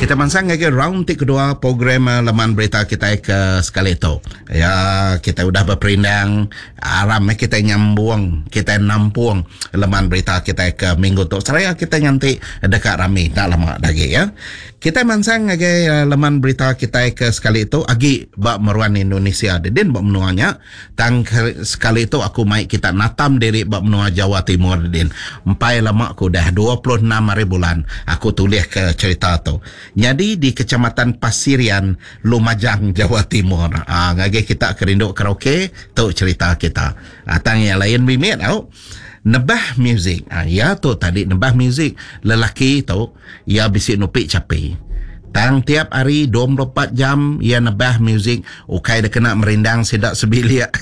Kita mansang lagi round kedua program laman berita kita ke sekali itu. Ya, kita udah berperindang aram kita nyambung, kita nampung laman berita kita ke minggu tu. Seraya kita nyanti dekat rami tak lama lagi ya. Kita mansang lagi laman berita kita ke sekali itu agi bak meruan Indonesia dedin bak menuanya. Tang sekali itu aku mai kita natam diri bak menua Jawa Timur dedin. Empai lama aku dah 26 hari bulan aku tulis ke cerita tu. Jadi di Kecamatan Pasirian, Lumajang, Jawa Timur. Ngagi kita kerinduk karaoke, tu cerita kita. Tang yang lain bimit tau. Nebah muzik. Ya tu tadi nebah muzik. Lelaki tu, ya bisik nupik capi. Tang tiap hari 24 jam ia nebah muzik. Ukai dia kena merindang sidak sebilik.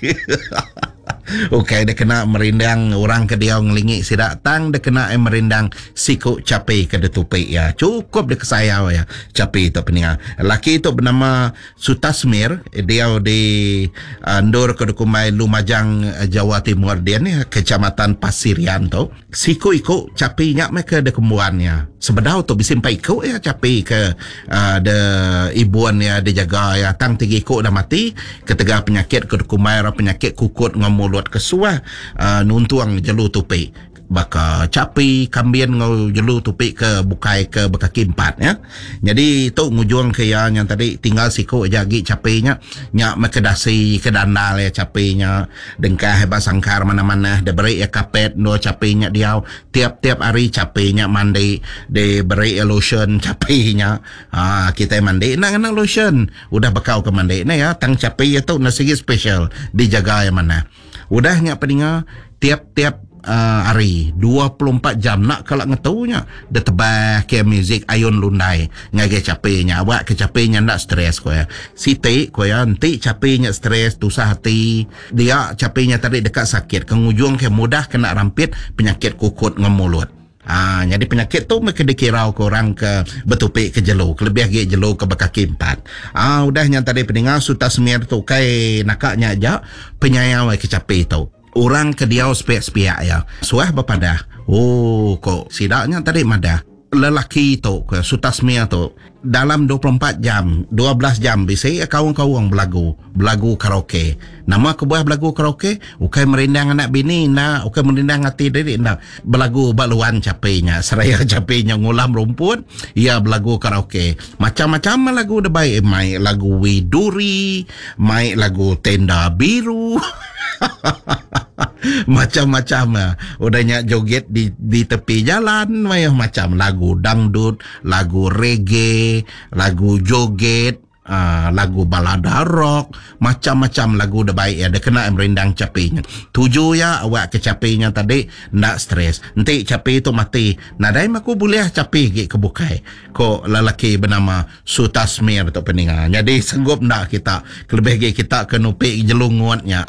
Okay, dia kena merindang orang ke dia ngelingik sidak tang dia kena merindang siku capi ke dia tupik ya. Cukup dia kesayau ya capi tu peninga. Laki tu bernama Sutasmir, dia di Ndur Kedukumai Lumajang Jawa Timur dia ni Kecamatan Pasirian tu. Siku ikut capi nyak mereka ada kembuannya. Sebedau tu bisimpai ikut ya capi ke ada ibuan ya dia jaga ya tang tiga ikut dah mati ketega penyakit Kedukumai penyakit kukut ngomul kesuah nuntuang jelu tupi baka capi kambien ngau jelu tupi ke bukai ke bekaki 4 ya. Jadi tu ngujung ke yang tadi tinggal siku jagi capinya nyak mekedasi ke dandal ya capinya dengkah hebat sangkar mana-mana de beri ya kapet no capinya dia tiap-tiap hari capinya mandi de beri lotion capinya kita mandi nak lotion udah bakau ke mandi nah ya tang capi itu nasi special dijaga yang mana udahnya peninga tiap-tiap hari 24 jam nak kalau ngetaunya dia tebah ke muzik ayun lundai ngage capenya awak ke capenya nak stres ko ya siti ko ya nanti capenya stres tusah hati dia capenya tadi dekat sakit kengujung ke mudah kena rampit penyakit kukut ngemulut. Jadi penyakit tu mereka dikirau ke orang ke betupik ke jelu kelebih lagi jelu ke bekaki 4 udahnya tadi pendengar Sutasmir tu kai nakaknya aja penyayang ke capi tu orang ke dia sepiak-sepiak ya suah berpadah kok sidaknya tadi madah lelaki tu Sutasmir tu dalam 24 jam 12 jam bisa kawan-kawan belagu karaoke nama kebuah belagu karaoke ukai merindang anak bini nak ukai merindang hati diri nak belagu baluan capenya seraya capenya ngulam rumput ia belagu karaoke macam-macam lagu dah baik mai lagu Widuri mai lagu Tenda Biru macam-macam udahnya joget di tepi jalan macam lagu dangdut lagu reggae lagu joget lagu balada rock macam-macam lagu dah baik ya dia kena merindang capinya tuju ya awak ke capinya tadi nak stres nanti capi itu mati nadai aku boleh capi ke bukai kok lelaki bernama Sutasmir tu peningan jadi sanggup nak kita kelebih kita ke nupik jelunguatnya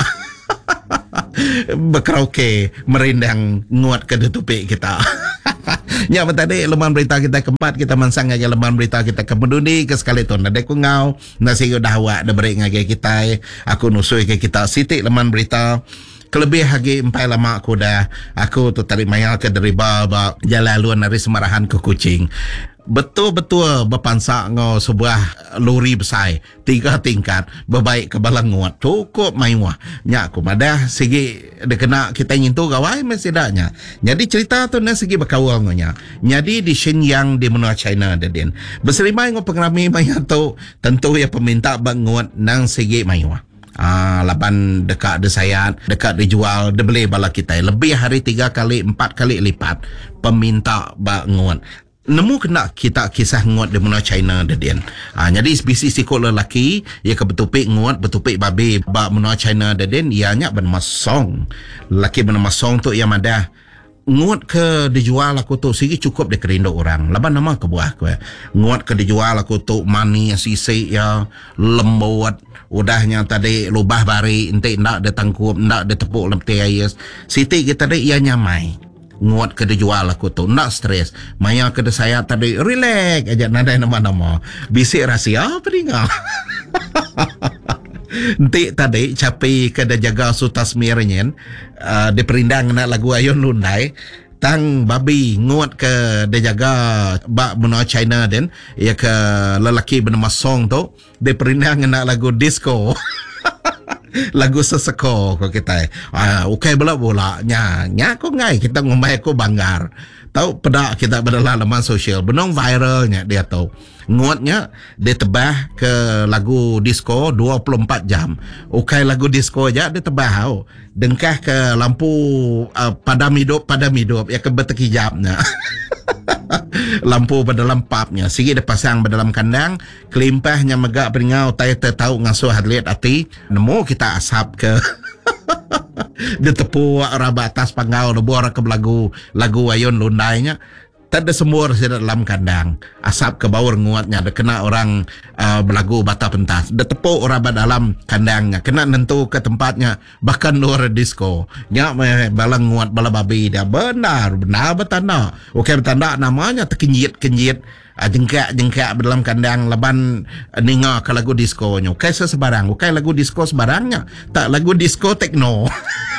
berkaraoke merindang nguat ke tutupik kita. Ya tadi lembaran berita kita keempat kita mansang aja lembaran berita kita ke Meduni ke sekali tu nade ku ngau nasi udah awak dah beri ngage kita aku nusui ke kita sitik lembaran berita kelebih lagi empai lama aku tu tarik maya ke deriba jalan luar dari Semarahan ke Kuching betul-betul berpansak ngau sebuah lori besar 3 tingkat berbaik ke Balanguat cukup maiwah nyak aku madah segi dia kena kita nyentuh gawai mesidaknya jadi cerita tu nak segi berkawal ngonya jadi di Shenyang di menua China dedin berserimai ngau pengrami maya tu tentu ya peminta banguat nang segi maiwah laban dekat desayat dekat dijual dia beli bala kita lebih hari 3 kali 4 kali lipat peminta banguat nemu kena kita kisah nguat di menua China dedian. Jadi spesies sikut lelaki ia ke betupik nguat betupik babi ba menua China dedian ianya bernama Song. Lelaki bernama Song tu ia madah nguat ke dijual aku tu sigi cukup dia kerinduk orang. Laban nama ke buah ke. Nguat ke dijual aku tu mani sisi ya lembut udahnya tadi lubah bari ente ndak dia tangkup ndak dia tepuk lemti ayas. Siti kita dia ia nyamai. Nguat ke dijual aku tu nak stres maya ke saya tadi relax aja nadai nama-nama bisik rahsia apa dengar nanti tadi capi ke dia jaga Sutasmirnya di perindang nak lagu ayun lundai tang babi nguat ke dia jaga bak benua China den ya ke lelaki bernama Song tu dia pernah ngena lagu disco. Lagu seseko ko kita. Okay bola nya ko ngai kita ngomai ko banggar. Tahu pedak kita berdalam laman sosial. Benong viralnya dia tahu. Nguatnya dia tebah ke lagu disco 24 jam. Okay lagu disco aja dia tebah. Dengkah ke lampu padam hidup ya ke bertekijapnya. Lampu berdalam pubnya sikit dia pasang berdalam kandang kelimpahnya megak peringau tay tahu ngasuh atlet ati nemu kita asap ke dia tepu raba atas pangau lebur ke lagu ayun lundainya tak ada semur di dalam kandang asap ke bawah nguatnya ada kena orang berlagu bata pentas dia tepuk orang dalam kandangnya kena nentu ke tempatnya bahkan luar disco nya balang nguat bala babi dia benar bertanda okey bertanda namanya terkenjit jengkak dalam kandang leban ninga ke lagu disco nya okey sebarang okey lagu disco sebarangnya tak lagu disco techno.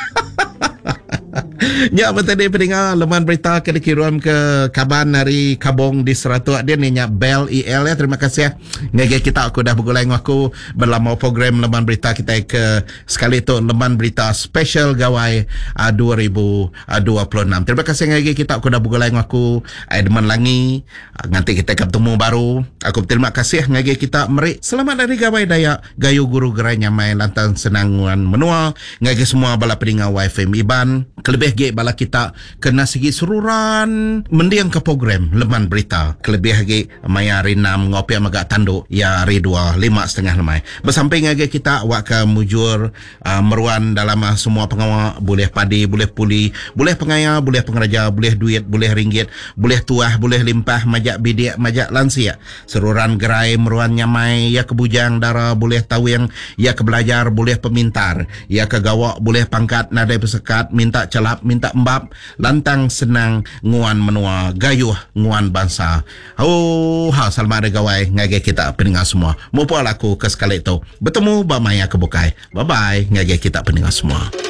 Nya tadi pendengar leman berita ke dikirim ke kaban dari Kabong di Seratu dia ni nya Bel EL ya. Terima kasih ngage kita aku dah bergulai aku berlama program leman berita kita ke sekali tu leman berita special gawai 2026. Terima kasih ngage kita aku dah bergulai aku deman langi nanti kita ketemu baru. Aku terima kasih ngage kita meri selamat dari gawai daya gayu guru gerai nyamai lantang senangan menua ngage semua bala pendengar YFM Iban kelebih ge bala kita kena segi seruran mendiang ke program leman berita kelebih ge maya rinam ngopi magak tanduk ya ri 2:05.30 lemai bersamping ge kita awak ke mujur meruan dalam semua pengawal boleh padi boleh puli boleh pengaya boleh pengeraja boleh duit boleh ringgit boleh tuah boleh limpah majak bidik majak lansia seruran gerai meruan nyamai ya kebujang dara boleh tahu yang ya ke belajar boleh pemintar ya ke gawak boleh pangkat nadai pesekat minta celap minta embap lantang senang nguan menua gayuh nguan bangsa selamat ada gawai ngage kita pendengar semua mumpul aku ke sekali itu bertemu bamaya kebukai bye bye ngage kita pendengar semua.